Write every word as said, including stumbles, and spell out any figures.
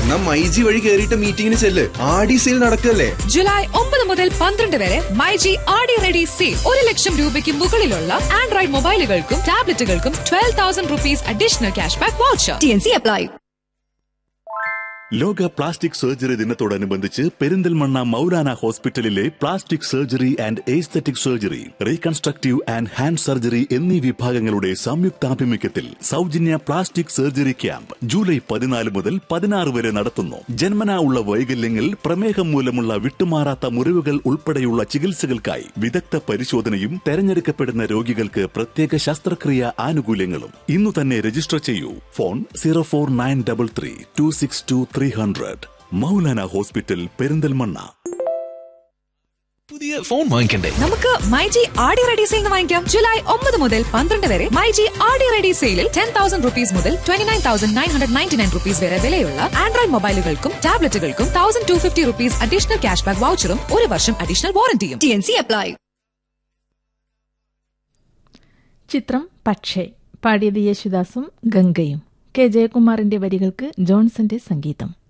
എന്നാ മൈജി വഴി കേറിയിട്ട് മീറ്റിംഗിന് ചെല്ല്. ആടി സെയിൽ നടക്കല്ലേ. ജൂലൈ ഒമ്പത് മുതൽ പന്ത്രണ്ട് വരെ മൈജി ആടി റെഡി സെയിൽ. ഒരു ലക്ഷം രൂപയ്ക്ക് മുകളിലുള്ള Android മൊബൈലുകൾക്കും ടാബ്ലറ്റുകൾക്കും twelve thousand rupees additional cash back voucher. T N C apply. ലോക പ്ലാസ്റ്റിക് സർജറി ദിനത്തോടനുബന്ധിച്ച് പെരിന്തൽമണ്ണ മൗലാന ഹോസ്പിറ്റലിലെ plastic surgery and aesthetic surgery, reconstructive and hand surgery എന്നീ വിഭാഗങ്ങളുടെ സംയുക്താഭിമുഖ്യത്തിൽ സൗജന്യ പ്ലാസ്റ്റിക് സർജറി ക്യാമ്പ് ജൂലൈ പതിനാല് മുതൽ പതിനാറ് വരെ നടത്തുന്നു. ജന്മനാ ഉള്ള വൈകല്യങ്ങൾ, പ്രമേഹം മൂലമുള്ള വിട്ടുമാറാത്ത മുറിവുകൾ ഉൾപ്പെടെയുള്ള ചികിത്സകൾക്കായി വിദഗ്ധ പരിശോധനയും തെരഞ്ഞെടുക്കപ്പെടുന്ന രോഗികൾക്ക് പ്രത്യേക ശസ്ത്രക്രിയ ആനുകൂല്യങ്ങളും. ഇന്നു തന്നെ രജിസ്റ്റർ ചെയ്യൂ. Phone zero four nine double three to six to three hundred. Maulana hospital, Perinthalmanna. പുതിയ ഫോൺ വാങ്ങിക്കണ്ടേ? നമുക്ക് മൈജി ആടി റെഡി സെയിൽ വാങ്ങിക്കാം. ജൂലൈ ഒമ്പത് മുതൽ പന്ത്രണ്ട് വരെ മൈജി ആടി റെഡി സെയിലിൽ ടെൻ തൗസൻഡ് റുപ്പീസ് മുതൽ twenty nine thousand nine hundred ninety nine rupees വരെ വിലയുള്ള Android മൊബൈലുകൾക്കും ടാബ്ലറ്റുകൾക്കും thousand two fifty rupees additional cash back വൗച്ചറും ഒരു വർഷം additional വാറന്റിയും. T N C apply. ചിത്രം പക്ഷേ പാടിയത് യേശുദാസും ഗംഗയും. കെ ജയകുമാറിന്റെ വരികൾക്ക് ജോൺസന്റെ സംഗീതം.